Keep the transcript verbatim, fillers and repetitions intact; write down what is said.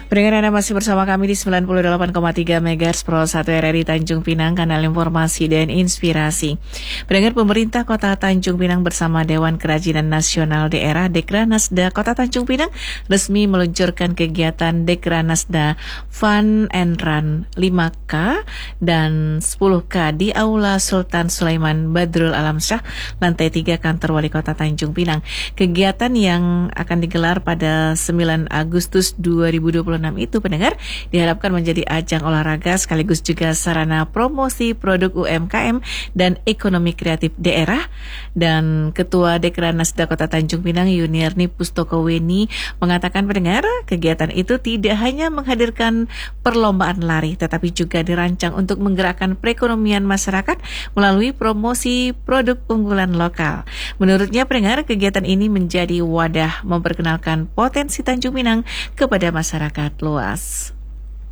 Pendengar Anda masih bersama kami di sembilan puluh delapan koma tiga Megahertz Pro satu R R I Tanjung Pinang, kanal informasi dan inspirasi. Pendengar, pemerintah Kota Tanjung Pinang bersama Dewan Kerajinan Nasional Daerah Dekranasda Kota Tanjung Pinang resmi meluncurkan kegiatan Dekranasda Fun and Run lima K dan sepuluh K di Aula Sultan Sulaiman Badrul Alamsyah, lantai tiga kantor Wali Kota Tanjung Pinang. Kegiatan yang akan digelar pada sembilan Agustus dua ribu dua puluh enam itu, pendengar, diharapkan menjadi ajang olahraga sekaligus juga sarana promosi produk U M K M dan ekonomi kreatif daerah. Dan Ketua Dekranasda Kota Tanjung Pinang Yuniarni Pustokoweni mengatakan, pendengar, kegiatan itu tidak hanya menghadirkan perlombaan lari tetapi juga dirancang untuk menggerakkan perekonomian masyarakat melalui promosi produk unggulan lokal. Menurutnya, pendengar, kegiatan ini menjadi wadah memperkenalkan potensi Tanjung Pinang kepada masyarakat luas.